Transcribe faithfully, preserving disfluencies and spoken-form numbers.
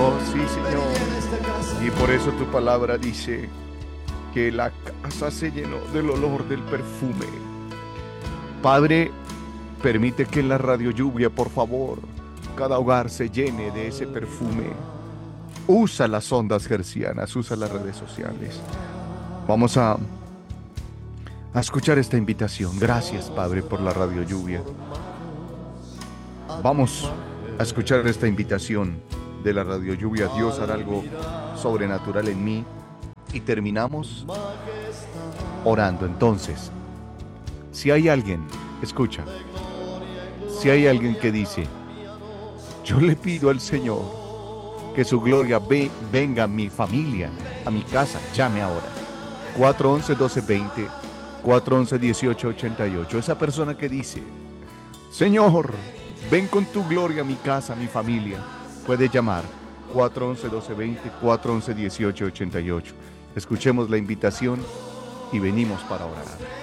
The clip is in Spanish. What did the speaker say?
Oh, sí, Señor. Y por eso tu palabra dice que la casa se llenó del olor del perfume. Padre, permite que en la radio lluvia, por favor, cada hogar se llene de ese perfume. Usa las ondas hercianas, usa las redes sociales. Vamos a, a escuchar esta invitación. Gracias, Padre, por la radio lluvia. Vamos a escuchar esta invitación de la radio lluvia. Dios hará algo sobrenatural en mí. Y terminamos orando. Entonces, si hay alguien, escucha, si hay alguien que dice, yo le pido al Señor que su gloria ve, venga a mi familia, a mi casa, llame ahora. cuatro once, doce veinte, cuatro once, dieciocho ochenta y ocho. Esa persona que dice, Señor, ven con tu gloria a mi casa, a mi familia, puede llamar cuatro once, doce veinte, cuatro once, dieciocho ochenta y ocho. Escuchemos la invitación y venimos para orar.